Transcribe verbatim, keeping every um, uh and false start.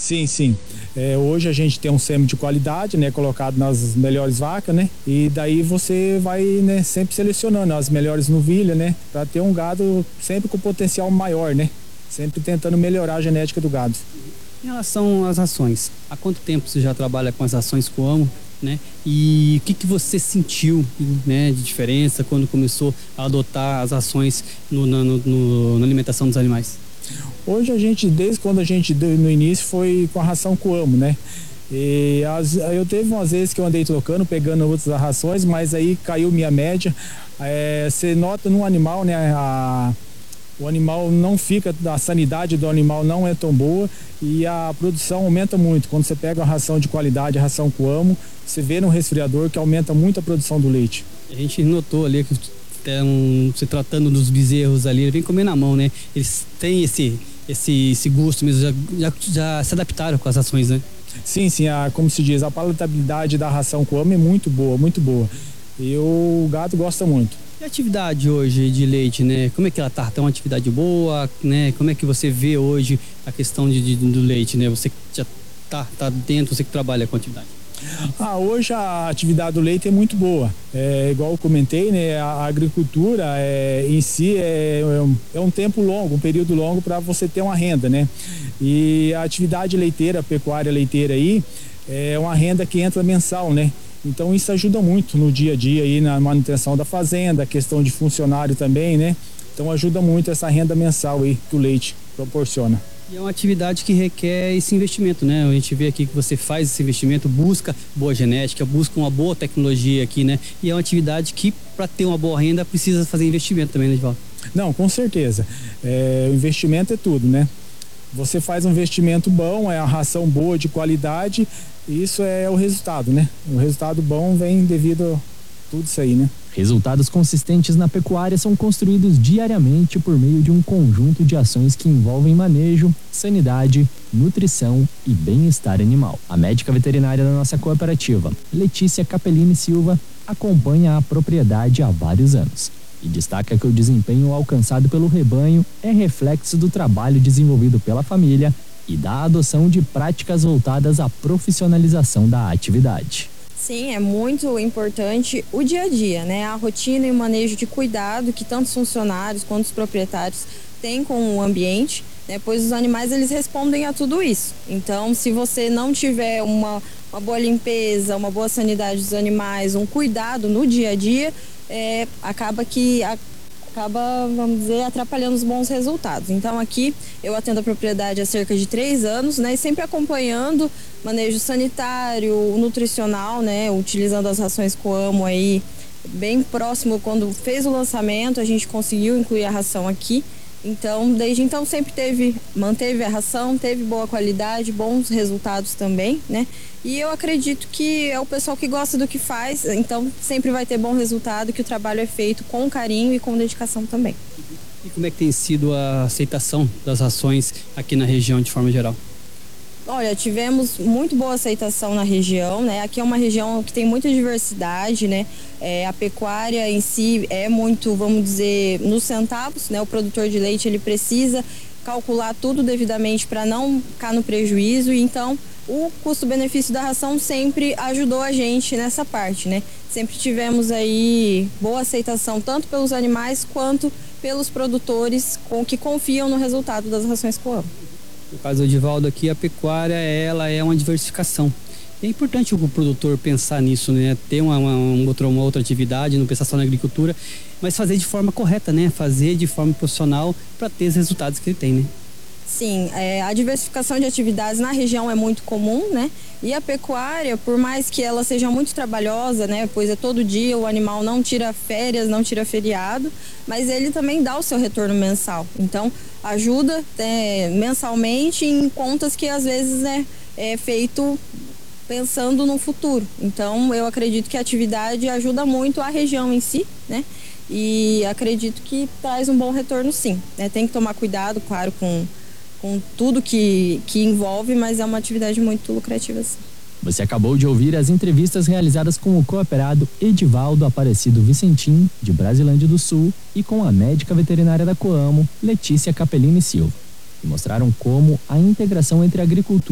Sim, sim. É, hoje a gente tem um sêmen de qualidade, né, colocado nas melhores vacas, né, e daí você vai, né, sempre selecionando as melhores novilhas, né, para ter um gado sempre com potencial maior, né, sempre tentando melhorar a genética do gado. Em relação às rações, há quanto tempo você já trabalha com as rações Coamo, né? E o que que você sentiu, né, de diferença quando começou a adotar as rações no, no, no, na alimentação dos animais? Hoje a gente, desde quando a gente deu no início, foi com a ração Coamo, né? E as, eu teve umas vezes que eu andei trocando, pegando outras rações, mas aí caiu minha média. É, você nota no animal, né, a o animal não fica, a sanidade do animal não é tão boa e a produção aumenta muito. Quando você pega a ração de qualidade, a ração Coamo, você vê no resfriador que aumenta muito a produção do leite. A gente notou ali que um, se tratando dos bezerros ali, ele vem comer na mão, né? Eles têm esse, esse, esse gosto mesmo, já, já, já se adaptaram com as rações, né? Sim, sim, a, como se diz, a palatabilidade da ração Coamo é muito boa, muito boa. E o gado gosta muito. E a atividade hoje de leite, né? Como é que ela tá? Tá uma atividade boa, né? Como é que você vê hoje a questão de, de, do leite, né? Você que já tá, tá dentro, você que trabalha com a atividade. Ah, hoje a atividade do leite é muito boa. É, igual eu comentei, né? A agricultura é, em si é, é, um, é um tempo longo, um período longo para você ter uma renda, né? E a atividade leiteira, a pecuária leiteira aí, é uma renda que entra mensal, né? Então isso ajuda muito no dia a dia aí na manutenção da fazenda, a questão de funcionário também, né? Então ajuda muito essa renda mensal aí que o leite proporciona. E é uma atividade que requer esse investimento, né? A gente vê aqui que você faz esse investimento, busca boa genética, busca uma boa tecnologia aqui, né? E é uma atividade que, para ter uma boa renda, precisa fazer investimento também, né, Edivaldo? Não, com certeza. É, o investimento é tudo, né? Você faz um investimento bom, é a ração boa, de qualidade, e isso é o resultado, né? O resultado bom vem devido a tudo isso aí, né? Resultados consistentes na pecuária são construídos diariamente por meio de um conjunto de ações que envolvem manejo, sanidade, nutrição e bem-estar animal. A médica veterinária da nossa cooperativa, Letícia Capellini Silva, acompanha a propriedade há vários anos e destaca que o desempenho alcançado pelo rebanho é reflexo do trabalho desenvolvido pela família e da adoção de práticas voltadas à profissionalização da atividade. Sim, é muito importante o dia a dia, né? A rotina e o manejo de cuidado que tanto os funcionários quanto os proprietários têm com o ambiente, né? Pois os animais, eles respondem a tudo isso. Então, se você não tiver uma, uma boa limpeza, uma boa sanidade dos animais, um cuidado no dia a dia, é, acaba que... A, acaba, vamos dizer, atrapalhando os bons resultados. Então aqui eu atendo a propriedade há cerca de três anos, né, e sempre acompanhando manejo sanitário, nutricional, né, utilizando as rações Coamo aí bem próximo. Quando fez o lançamento, a gente conseguiu incluir a ração aqui. Então, desde então sempre teve, manteve a ração, teve boa qualidade, bons resultados também, né? E eu acredito que é o pessoal que gosta do que faz, então sempre vai ter bom resultado, que o trabalho é feito com carinho e com dedicação também. E como é que tem sido a aceitação das rações aqui na região de forma geral? Olha, tivemos muito boa aceitação na região, né? Aqui é uma região que tem muita diversidade, né? É, a pecuária em si é muito, vamos dizer, nos centavos, né? O produtor de leite, ele precisa calcular tudo devidamente para não ficar no prejuízo, e então o custo-benefício da ração sempre ajudou a gente nessa parte, né? Sempre tivemos aí boa aceitação tanto pelos animais quanto pelos produtores com que confiam no resultado das rações Coamo. No caso do Edivaldo aqui, a pecuária, ela é uma diversificação. É importante o produtor pensar nisso, né? Ter uma, uma, uma, outra, uma outra atividade, não pensar só na agricultura, mas fazer de forma correta, né? Fazer de forma profissional para ter os resultados que ele tem, né? Sim, é, a diversificação de atividades na região é muito comum, né? E a pecuária, por mais que ela seja muito trabalhosa, né? Pois é todo dia, o animal não tira férias, não tira feriado, mas ele também dá o seu retorno mensal. Então, ajuda é, mensalmente em contas que às vezes né, é feito pensando no futuro. Então, eu acredito que a atividade ajuda muito a região em si, né? E acredito que traz um bom retorno, sim, né? Tem que tomar cuidado, claro, com com tudo que, que envolve, mas é uma atividade muito lucrativa, sim. Você acabou de ouvir as entrevistas realizadas com o cooperado Edivaldo Aparecido Vicentim, de Brasilândia do Sul, e com a médica veterinária da Coamo, Letícia Capellini Silva, que mostraram como a integração entre a agricultura